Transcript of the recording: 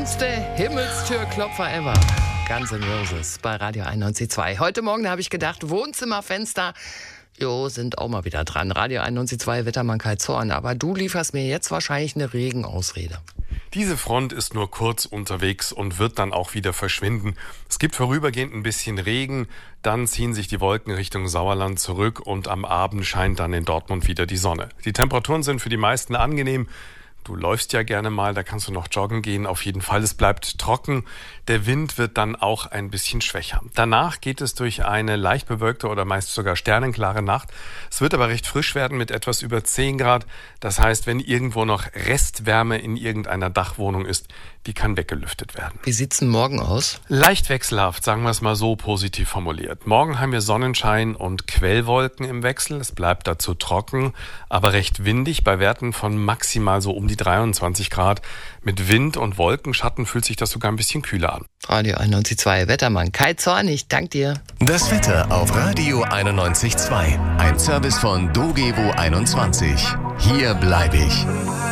schönste Himmelstürklopfer ever. Guns N' Roses bei Radio 91.2. Heute Morgen habe ich gedacht, Wohnzimmerfenster sind auch mal wieder dran. Radio 91.2, Wettermann Kai Zorn. Aber du lieferst mir jetzt wahrscheinlich eine Regenausrede. Diese Front ist nur kurz unterwegs und wird dann auch wieder verschwinden. Es gibt vorübergehend ein bisschen Regen, dann ziehen sich die Wolken Richtung Sauerland zurück und am Abend scheint dann in Dortmund wieder die Sonne. Die Temperaturen sind für die meisten angenehm. Du läufst ja gerne mal, da kannst du noch joggen gehen. Auf jeden Fall, es bleibt trocken. Der Wind wird dann auch ein bisschen schwächer. Danach geht es durch eine leicht bewölkte oder meist sogar sternenklare Nacht. Es wird aber recht frisch werden mit etwas über 10 Grad. Das heißt, wenn irgendwo noch Restwärme in irgendeiner Dachwohnung ist, die kann weggelüftet werden. Wie sieht's denn morgen aus? Leicht wechselhaft, sagen wir es mal so positiv formuliert. Morgen haben wir Sonnenschein und Quellwolken im Wechsel. Es bleibt dazu trocken, aber recht windig bei Werten von maximal so um die 23 Grad. Mit Wind und Wolkenschatten fühlt sich das sogar ein bisschen kühler an. Radio 91.2, Wettermann Kai Zorn, ich danke dir. Das Wetter auf Radio 91.2. Ein Service von Dogevo 21. Hier bleibe ich.